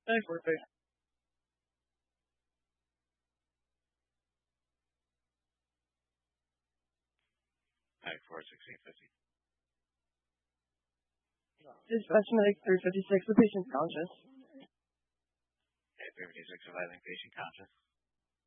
Thanks for patient. Back for 1650. Dispatch medic 356, the patient's conscious. Okay, 356 advising patient conscious.